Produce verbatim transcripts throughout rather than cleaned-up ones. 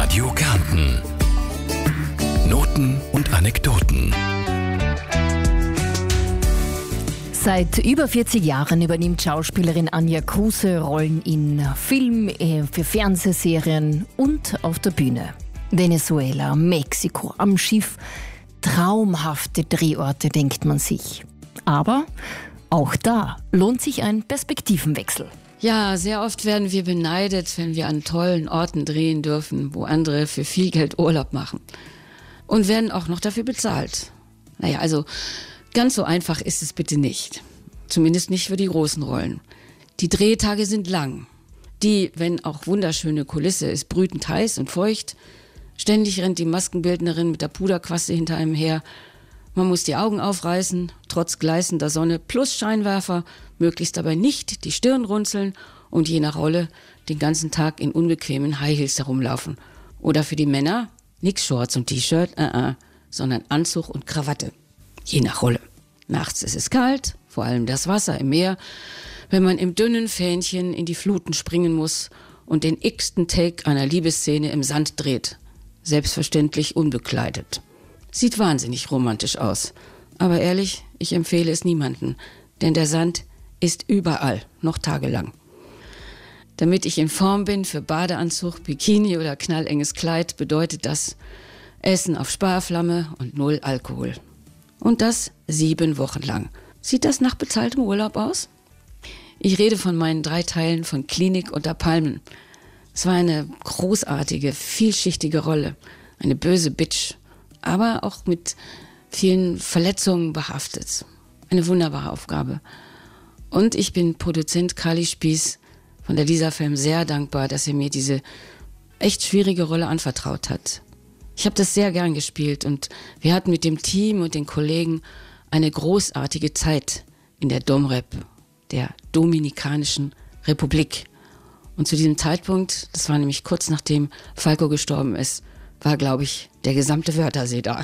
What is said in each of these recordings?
Radio Kärnten. Noten und Anekdoten. Seit über vierzig Jahren übernimmt Schauspielerin Anja Kruse Rollen in Film, für Fernsehserien und auf der Bühne. Venezuela, Mexiko, am Schiff. Traumhafte Drehorte, denkt man sich. Aber auch da lohnt sich ein Perspektivenwechsel. Ja, sehr oft werden wir beneidet, wenn wir an tollen Orten drehen dürfen, wo andere für viel Geld Urlaub machen. Und werden auch noch dafür bezahlt. Naja, also ganz so einfach ist es bitte nicht. Zumindest nicht für die großen Rollen. Die Drehtage sind lang. Die, wenn auch wunderschöne Kulisse, ist brütend heiß und feucht. Ständig rennt die Maskenbildnerin mit der Puderquaste hinter einem her. Man muss die Augen aufreißen, trotz gleißender Sonne plus Scheinwerfer, möglichst dabei nicht die Stirn runzeln und je nach Rolle den ganzen Tag in unbequemen High Heels herumlaufen. Oder für die Männer nix Shorts und T-Shirt, uh -uh, sondern Anzug und Krawatte. Je nach Rolle. Nachts ist es kalt, vor allem das Wasser im Meer, wenn man im dünnen Fähnchen in die Fluten springen muss und den x-ten Take einer Liebesszene im Sand dreht. Selbstverständlich unbekleidet. Sieht wahnsinnig romantisch aus. Aber ehrlich, ich empfehle es niemandem, denn der Sand ist überall, noch tagelang. Damit ich in Form bin für Badeanzug, Bikini oder knallenges Kleid, bedeutet das Essen auf Sparflamme und null Alkohol. Und das sieben Wochen lang. Sieht das nach bezahltem Urlaub aus? Ich rede von meinen drei Teilen von Klinik unter Palmen. Es war eine großartige, vielschichtige Rolle. Eine böse Bitch, aber auch mit vielen Verletzungen behaftet. Eine wunderbare Aufgabe. Und ich bin Produzent Kali Spieß von der Lisa Film sehr dankbar, dass er mir diese echt schwierige Rolle anvertraut hat. Ich habe das sehr gern gespielt und wir hatten mit dem Team und den Kollegen eine großartige Zeit in der Domrep, der Dominikanischen Republik. Und zu diesem Zeitpunkt, das war nämlich kurz nachdem Falco gestorben ist, war, glaube ich, der gesamte Wörthersee da.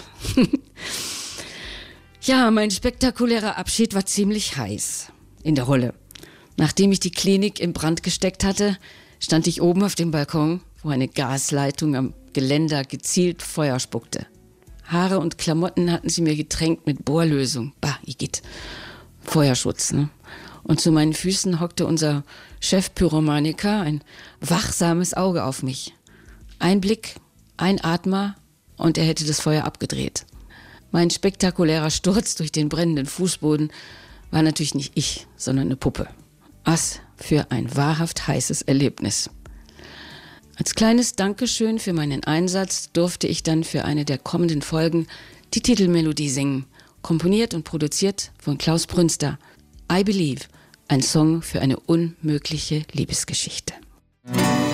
Ja, mein spektakulärer Abschied war ziemlich heiß in der Rolle. Nachdem ich die Klinik in Brand gesteckt hatte, stand ich oben auf dem Balkon, wo eine Gasleitung am Geländer gezielt Feuer spuckte. Haare und Klamotten hatten sie mir getränkt mit Bohrlösung. Bah, Igitt. Feuerschutz, ne? Und zu meinen Füßen hockte unser Chef-Pyromaniker, ein wachsames Auge auf mich. Ein Blick, ein Atmer und er hätte das Feuer abgedreht. Mein spektakulärer Sturz durch den brennenden Fußboden war natürlich nicht ich, sondern eine Puppe. Was für ein wahrhaft heißes Erlebnis. Als kleines Dankeschön für meinen Einsatz durfte ich dann für eine der kommenden Folgen die Titelmelodie singen, komponiert und produziert von Klaus Brünster. I Believe, ein Song für eine unmögliche Liebesgeschichte.